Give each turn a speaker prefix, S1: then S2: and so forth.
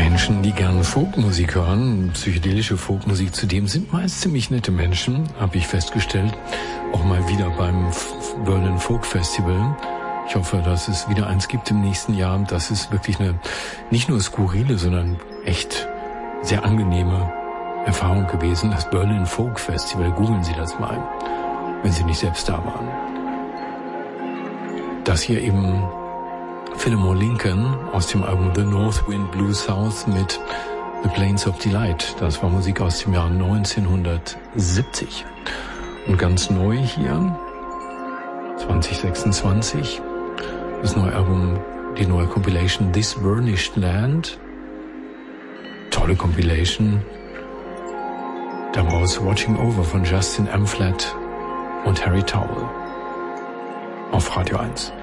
S1: Menschen, die gern Folkmusik hören, psychedelische Folkmusik, zudem sind meist ziemlich nette Menschen, habe ich festgestellt. Auch mal wieder beim Berlin Folk Festival. Ich hoffe, dass es wieder eins gibt im nächsten Jahr. Das ist wirklich eine nicht nur skurrile, sondern echt sehr angenehme Erfahrung gewesen. Das Berlin Folk Festival, googeln Sie das mal, wenn Sie nicht selbst da waren. Das hier eben Fillmore Lincoln aus dem Album The North Wind Blew South mit The Plains of Delight. Das war Musik aus dem Jahr 1970. Und ganz neu hier, 2026, das neue Album, die neue Compilation This Burnished Land. Tolle Compilation. Daraus Watching Over von Justin M. Flatt und Harry Towell auf Radio 1.